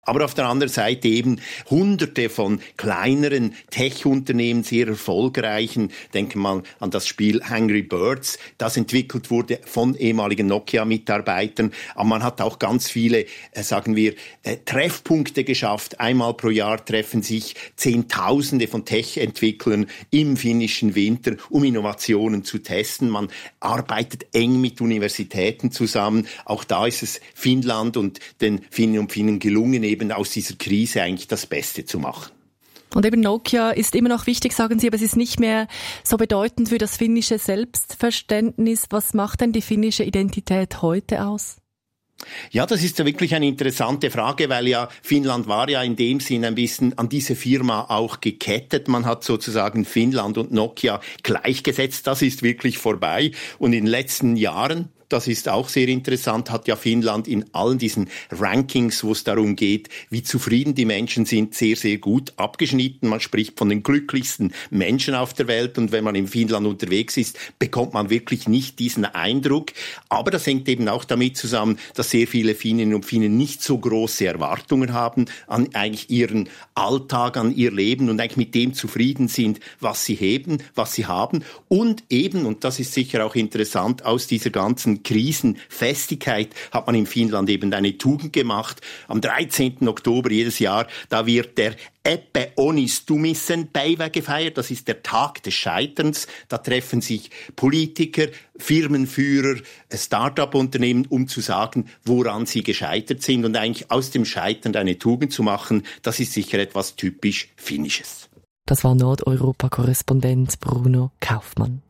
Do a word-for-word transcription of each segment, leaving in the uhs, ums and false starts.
Aber auf der anderen Seite eben hunderte von kleineren Tech-Unternehmen, sehr erfolgreichen. Denken wir mal an das Spiel Angry Birds, das entwickelt wurde von ehemaligen Nokia-Mitarbeitern. Aber man hat auch ganz viele, äh, sagen wir, äh, Treffpunkte geschafft. Einmal pro Jahr treffen sich Zehntausende von Tech-Entwicklern im finnischen Winter, um Innovationen zu testen. Man arbeitet eng mit Universitäten zusammen. Auch da ist es Finnland und den Finnen und Finnen gelungen, eben aus dieser Krise eigentlich das Beste zu machen. Und eben Nokia ist immer noch wichtig, sagen Sie, aber es ist nicht mehr so bedeutend für das finnische Selbstverständnis. Was macht denn die finnische Identität heute aus? Ja, das ist ja wirklich eine interessante Frage, weil ja Finnland war ja in dem Sinn ein bisschen an diese Firma auch gekettet. Man hat sozusagen Finnland und Nokia gleichgesetzt. Das ist wirklich vorbei. Und in den letzten Jahren, das ist auch sehr interessant, hat ja Finnland in allen diesen Rankings, wo es darum geht, wie zufrieden die Menschen sind, sehr, sehr gut abgeschnitten. Man spricht von den glücklichsten Menschen auf der Welt und wenn man in Finnland unterwegs ist, bekommt man wirklich nicht diesen Eindruck. Aber das hängt eben auch damit zusammen, dass sehr viele Finnen und Finnen nicht so große Erwartungen haben an eigentlich ihren Alltag, an ihr Leben und eigentlich mit dem zufrieden sind, was sie heben, was sie haben. Und eben, und das ist sicher auch interessant, aus dieser ganzen Krisenfestigkeit hat man in Finnland eben eine Tugend gemacht. Am dreizehnten Oktober jedes Jahr, da wird der Eppe Onnistumisen-Päivä gefeiert. Das ist der Tag des Scheiterns. Da treffen sich Politiker, Firmenführer, Start-up-Unternehmen, um zu sagen, woran sie gescheitert sind. Und eigentlich aus dem Scheitern eine Tugend zu machen, das ist sicher etwas typisch Finnisches. Das war Nordeuropa-Korrespondent Bruno Kaufmann.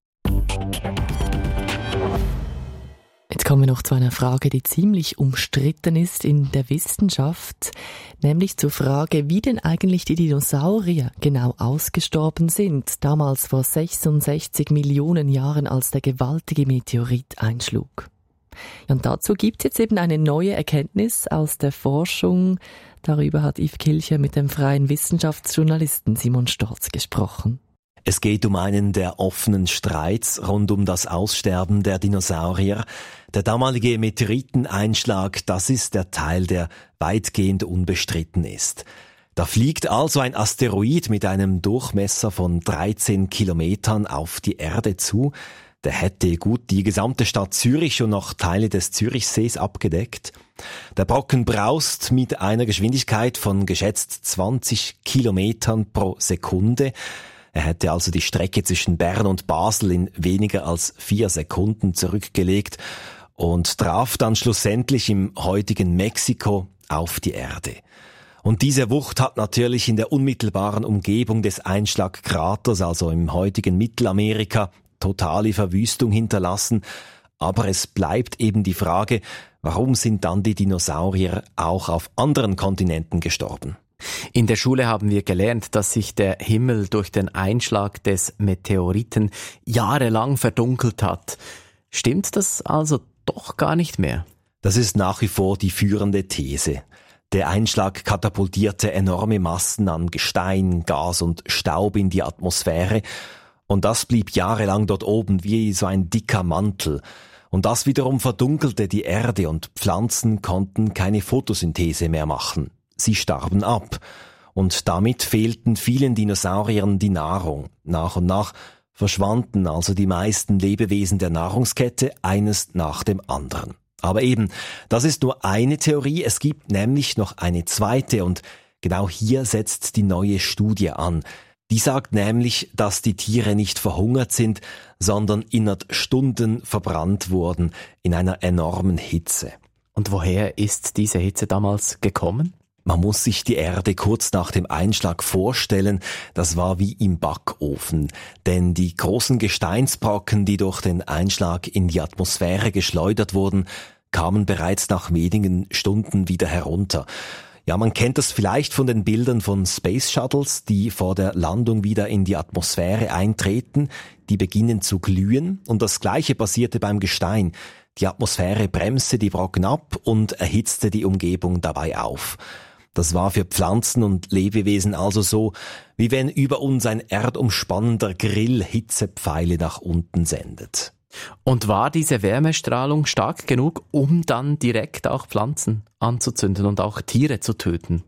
Jetzt kommen wir noch zu einer Frage, die ziemlich umstritten ist in der Wissenschaft, nämlich zur Frage, wie denn eigentlich die Dinosaurier genau ausgestorben sind, damals vor sechsundsechzig Millionen Jahren, als der gewaltige Meteorit einschlug. Und dazu gibt es jetzt eben eine neue Erkenntnis aus der Forschung. Darüber hat Yves Kilcher mit dem freien Wissenschaftsjournalisten Simon Storz gesprochen. Es geht um einen der offenen Streits rund um das Aussterben der Dinosaurier. Der damalige Meteoriteneinschlag, das ist der Teil, der weitgehend unbestritten ist. Da fliegt also ein Asteroid mit einem Durchmesser von dreizehn Kilometern auf die Erde zu. Der hätte gut die gesamte Stadt Zürich und noch Teile des Zürichsees abgedeckt. Der Brocken braust mit einer Geschwindigkeit von geschätzt zwanzig Kilometern pro Sekunde. Er hätte also die Strecke zwischen Bern und Basel in weniger als vier Sekunden zurückgelegt und traf dann schlussendlich im heutigen Mexiko auf die Erde. Und diese Wucht hat natürlich in der unmittelbaren Umgebung des Einschlagkraters, also im heutigen Mittelamerika, totale Verwüstung hinterlassen. Aber es bleibt eben die Frage, warum sind dann die Dinosaurier auch auf anderen Kontinenten gestorben? In der Schule haben wir gelernt, dass sich der Himmel durch den Einschlag des Meteoriten jahrelang verdunkelt hat. Stimmt das also doch gar nicht mehr? Das ist nach wie vor die führende These. Der Einschlag katapultierte enorme Massen an Gestein, Gas und Staub in die Atmosphäre und das blieb jahrelang dort oben wie so ein dicker Mantel. Und das wiederum verdunkelte die Erde und Pflanzen konnten keine Photosynthese mehr machen. Sie starben ab. Und damit fehlten vielen Dinosauriern die Nahrung. Nach und nach verschwanden also die meisten Lebewesen der Nahrungskette eines nach dem anderen. Aber eben, das ist nur eine Theorie. Es gibt nämlich noch eine zweite und genau hier setzt die neue Studie an. Die sagt nämlich, dass die Tiere nicht verhungert sind, sondern innerhalb Stunden verbrannt wurden in einer enormen Hitze. Und woher ist diese Hitze damals gekommen? Man muss sich die Erde kurz nach dem Einschlag vorstellen, das war wie im Backofen. Denn die großen Gesteinsbrocken, die durch den Einschlag in die Atmosphäre geschleudert wurden, kamen bereits nach wenigen Stunden wieder herunter. Ja, man kennt das vielleicht von den Bildern von Space Shuttles, die vor der Landung wieder in die Atmosphäre eintreten. Die beginnen zu glühen und das Gleiche passierte beim Gestein. Die Atmosphäre bremste die Brocken ab und erhitzte die Umgebung dabei auf. Das war für Pflanzen und Lebewesen also so, wie wenn über uns ein erdumspannender Grill Hitzepfeile nach unten sendet. Und war diese Wärmestrahlung stark genug, um dann direkt auch Pflanzen anzuzünden und auch Tiere zu töten?